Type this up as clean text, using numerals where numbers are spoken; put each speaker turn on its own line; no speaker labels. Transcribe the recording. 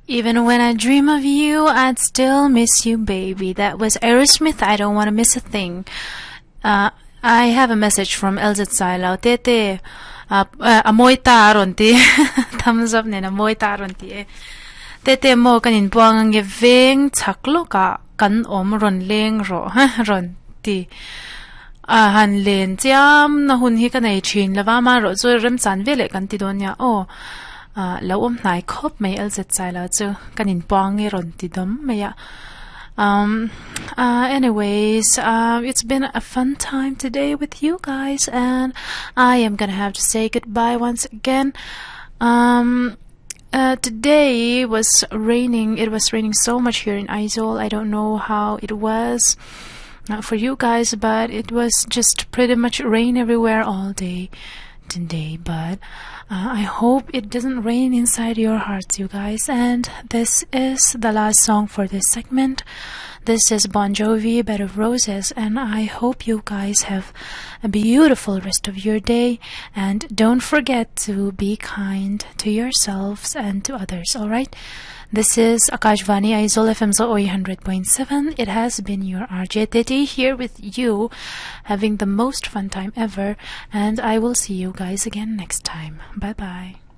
Even when I dream of you, I'd still miss you, baby. That was Aerosmith. I don't want to miss a thing. I have a message from Elzit Sailao. Tete, amoy taron ti. Thumbs up nena, amoy taron ti. Tete mo kanin buang ang giving chaklo ka kan ron leng ro. Ron ti. Han len tiam na hun hi kanay chin lava ma ro zo rem san vele kan ti donya. Oh. Lau nai khop may Elzit Sailao chu kanin buang ron ti dom maya. Anyways, it's been a fun time today with you guys, and I am gonna have to say goodbye once again. Today was raining. It was raining so much here in Aizawl. I don't know how it was for you guys, but it was just pretty much rain everywhere all day today. But I hope it doesn't rain inside your hearts, you guys. And this is the last song for this segment. This is Bon Jovi, Bed of Roses, and I hope you guys have a beautiful rest of your day, and don't forget to be kind to yourselves and to others, alright? This is Akashvani Aizawl FM 100.7. It has been your RJ Tete here with you, having the most fun time ever, and I will see you guys again next time. Bye bye.